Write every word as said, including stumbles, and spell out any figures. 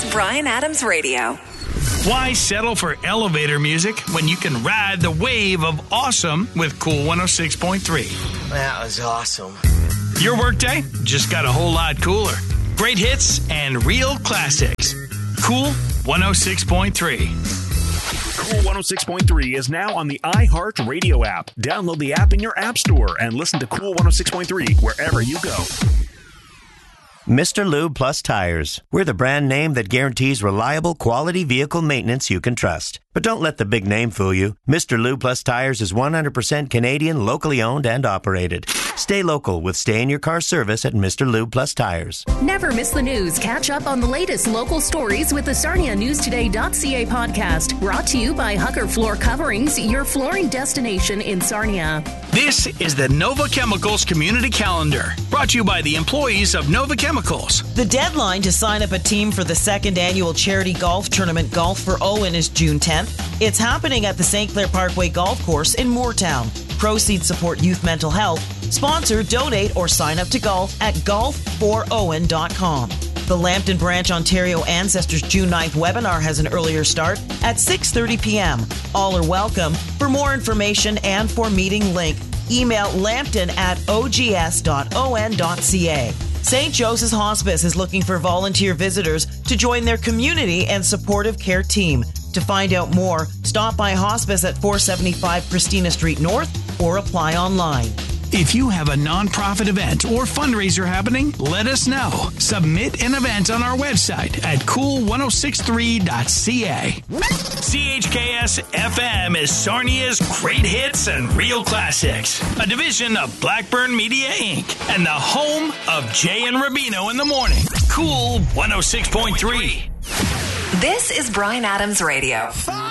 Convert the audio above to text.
Bryan Adams Radio. Why settle for elevator music when you can ride the wave of awesome with Cool one oh six point three? That was awesome. Your workday just got a whole lot cooler. Great hits and real classics. Cool one oh six point three. Cool one oh six point three is now on the iHeart Radio app. Download the app in your app store and listen to Cool one oh six point three wherever you go. Mister Lube Plus Tires. We're the brand name that guarantees reliable, quality vehicle maintenance you can trust. But don't let the big name fool you. Mister Lube Plus Tires is one hundred percent Canadian, locally owned and operated. Stay local with stay-in-your-car service at Mister Lube Plus Tires. Never miss the news. Catch up on the latest local stories with the Sarnia News Today dot C A podcast. Brought to you by Hucker Floor Coverings, your flooring destination in Sarnia. This is the Nova Chemicals Community Calendar, brought to you by the employees of Nova Chemicals. The deadline to sign up a team for the second annual charity golf tournament Golf for Owen is June tenth. It's happening at the Saint Clair Parkway Golf Course in Moortown. Proceeds support youth mental health. Sponsor, donate, or sign up to golf at golf for owen dot com. The Lambton Branch Ontario Ancestors June ninth webinar has an earlier start at six thirty p.m. All are welcome. For more information and for meeting link, email lambton at o g s dot o n dot c a. Saint Joseph's Hospice is looking for volunteer visitors to join their community and supportive care team. To find out more, stop by Hospice at four seventy-five Christina Street North or apply online. If you have a nonprofit event or fundraiser happening, let us know. Submit an event on our website at cool ten sixty-three dot c a. C H K S F M is Sarnia's great hits and real classics, a division of Blackburn Media Incorporated and the home of Jay and Rubino in the morning. Cool one oh six point three. This is Bryan Adams Radio.